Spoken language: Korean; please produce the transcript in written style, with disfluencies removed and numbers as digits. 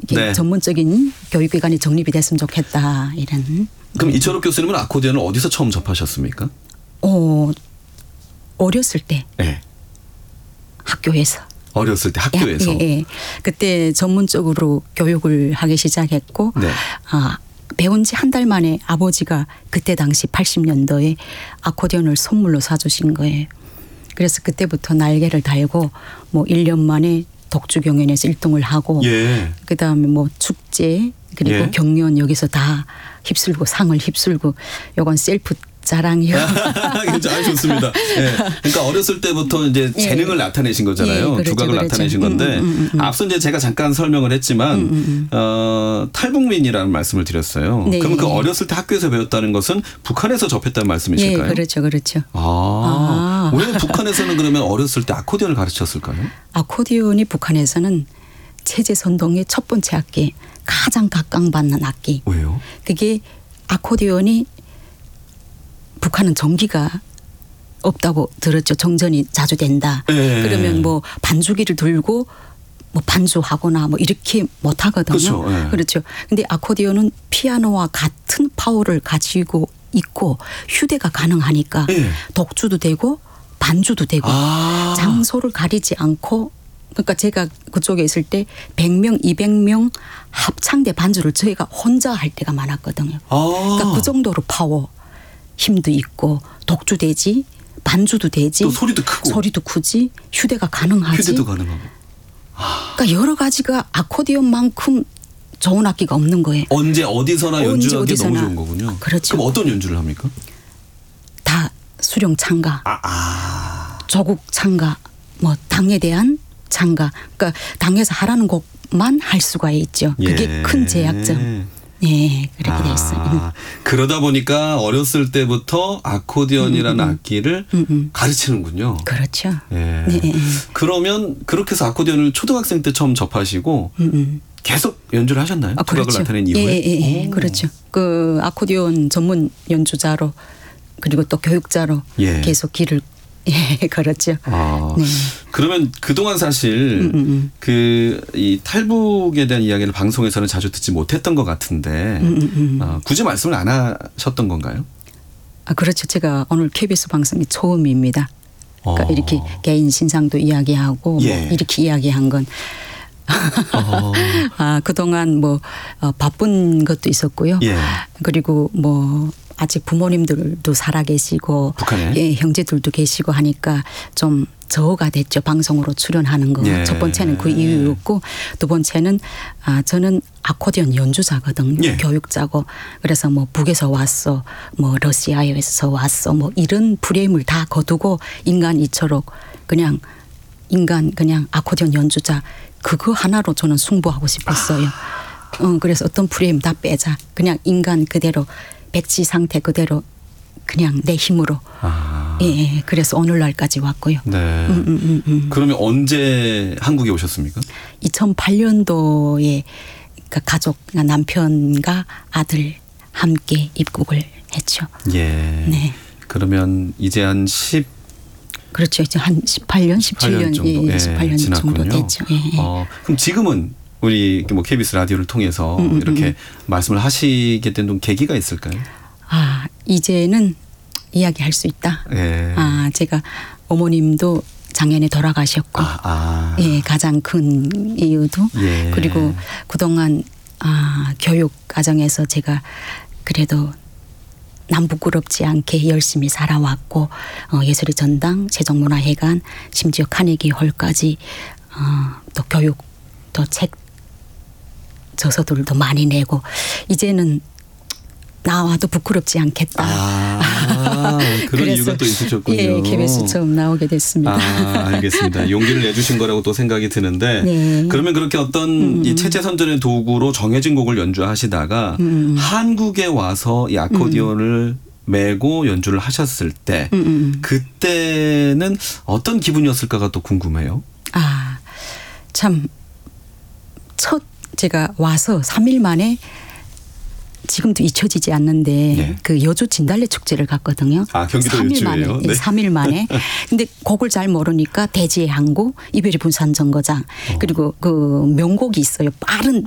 이렇게 네. 전문적인 교육기관이 정립이 됐으면 좋겠다 이런. 그럼 이철욱 교수님은 아코디언을 어디서 처음 접하셨습니까? 어렸을 때 네. 학교에서. 어렸을 때 학교에서. 예. 그때 전문적으로 교육을 하기 시작했고 네. 배운 지 한 달 만에 아버지가 그때 당시 80년도에 아코디언을 선물로 사주신 거예요. 그래서 그때부터 날개를 달고 뭐 1년 만에 독주 경연에서 1등을 하고 예. 그다음에 뭐 축제 그리고 예. 경연 여기서 다 휩쓸고 상을 휩쓸고 요건 셀프 자랑이요. 아, 좋습니다. 예. 그러니까 어렸을 때부터 이제 재능을 나타내신 거잖아요. 예, 그렇죠, 두각을 그렇죠. 나타내신 건데 앞서 이제 제가 잠깐 설명을 했지만 탈북민이라는 말씀을 드렸어요. 네. 그러면 그 어렸을 때 학교에서 배웠다는 것은 북한에서 접했다는 말씀이실까요? 예, 그렇죠. 왜 북한에서는 그러면 어렸을 때 아코디언을 가르쳤을까요? 아코디언이 북한에서는 체제 선동의 첫 번째 악기, 가장 각광받는 악기. 왜요? 그게 아코디언이 북한은 전기가 없다고 들었죠. 정전이 자주 된다. 네. 그러면 뭐 반주기를 들고 뭐 반주하거나 뭐 이렇게 못 하거든요. 그렇죠. 네. 그렇죠. 근데 아코디언은 피아노와 같은 파워를 가지고 있고 휴대가 가능하니까 네. 독주도 되고 반주도 되고 장소를 가리지 않고 그러니까 제가 그쪽에 있을 때 100명, 200명 합창대 반주를 저희가 혼자 할 때가 많았거든요. 그러니까 그 정도로 파워. 힘도 있고 독주되지 반주도 되지 또 소리도 크고 소리도 크지 휴대가 가능하지 휴대도 가능하고 그러니까 여러 가지가 아코디언만큼 좋은 악기가 없는 거예요. 언제 어디서나 연주하기 너무 좋은 거군요. 그렇죠. 그럼 어떤 연주를 합니까? 다 수령 창가 조국 창가 뭐 당에 대한 창가 그러니까 당에서 하라는 곡만 할 수가 있죠. 그게 큰 제약점. 네, 그렇게 돼 있어요. 그러다 보니까 어렸을 때부터 아코디언이라는 악기를 가르치는군요. 그렇죠. 예. 네. 그러면 그렇게 해서 아코디언을 초등학생 때 처음 접하시고 계속 연주를 하셨나요? 두각을 그렇죠. 나타낸 이후에? 예, 그렇죠. 그 아코디언 전문 연주자로 그리고 또 교육자로 계속 길을 걸었죠. 네. 그러면 그동안 사실 이 탈북에 대한 이야기를 방송에서는 자주 듣지 못했던 것 같은데 굳이 말씀을 안 하셨던 건가요? 그렇죠. 제가 오늘 KBS 방송이 처음입니다. 그러니까 이렇게 개인 신상도 이야기하고 뭐 이렇게 이야기한 건 그동안 뭐 바쁜 것도 있었고요. 그리고 뭐 아직 부모님들도 살아계시고 북한에? 형제들도 계시고 하니까 좀 저하가 됐죠. 방송으로 출연하는 거. 첫 번째는 그 이유였고 두 번째는 저는 아코디언 연주자거든요. 교육자고. 그래서 뭐 북에서 왔어. 뭐 러시아에서 왔어. 뭐 이런 프레임을 다 거두고 인간 이처록 그냥 아코디언 연주자 그거 하나로 저는 승부하고 싶었어요. 그래서 어떤 프레임 다 빼자. 그냥 인간 그대로 백지 상태 그대로 그냥 내 힘으로. 그래서 오늘날까지 왔고요. 네. 그러면 언제 한국에 오셨습니까? 2008년도에 그러니까 가족, 남편과 아들 함께 입국을 했죠. 네. 그러면 이제 한 그렇죠. 이제 한 18년, 17년 정도, 18년 지났군요. 정도 됐죠. 그럼 지금은 우리 뭐 KBS 라디오를 통해서 이렇게 말씀을 하시게 된 계기가 있을까요? 이제는 이야기할 수 있다. 제가 어머님도 작년에 돌아가셨고 가장 큰 이유도 그리고 그동안 교육 과정에서 제가 그래도 남 부끄럽지 않게 열심히 살아왔고 예술의 전당, 세종문화회관, 심지어 카네기 홀까지 또 교육 또 책 저서들도 많이 내고 이제는 나와도 부끄럽지 않겠다. 그런 이유가 또 있으셨군요. KBS 처음 나오게 됐습니다. 알겠습니다. 용기를 내주신 거라고 또 생각이 드는데 그러면 그렇게 어떤 이 체제 선전의 도구로 정해진 곡을 연주하시다가 한국에 와서 이 아코디언을 메고 연주를 하셨을 때 그때는 어떤 기분이었을까가 또 궁금해요. 참 첫 제가 와서 3일 만에 지금도 잊혀지지 않는데 그 여주 진달래 축제를 갔거든요. 경기도 3일 만에. 여주예요? 3일 만에. 근데 곡을 잘 모르니까 대지의 항구, 이별의 분산 정거장 그리고 그 명곡이 있어요. 빠른